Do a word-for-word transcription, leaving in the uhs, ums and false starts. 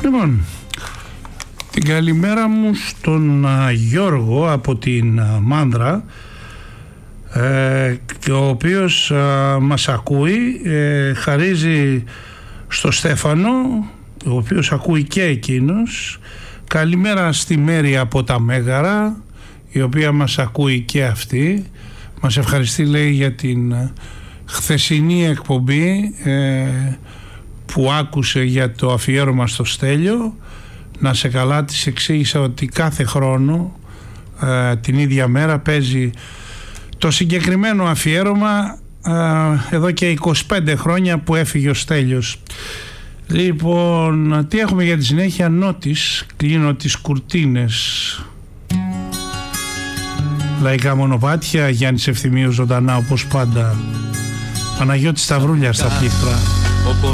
Λοιπόν, την καλημέρα μου στον α, Γιώργο από την α, Μάνδρα, ε, ο οποίος α, μας ακούει, ε, χαρίζει στο Στέφανο, ο οποίος ακούει και εκείνος. Καλημέρα στη Μέρη από τα Μέγαρα, η οποία μας ακούει και αυτή. Μας ευχαριστεί, λέει, για την χθεσινή εκπομπή ε, που άκουσε για το αφιέρωμα στο Στέλιο. Να σε καλά, της εξήγησα ότι κάθε χρόνο ε, την ίδια μέρα παίζει το συγκεκριμένο αφιέρωμα, ε, εδώ και είκοσι πέντε χρόνια που έφυγε ο Στέλιος. Λοιπόν, τι έχουμε για τη συνέχεια? Νότης, κλείνω τις κουρτίνες. Λαϊκά μονοπάτια, Γιάννης Ευθυμίου ζωντανά όπως πάντα. Παναγιώτης Σταυρούλια στα πλήκτρα.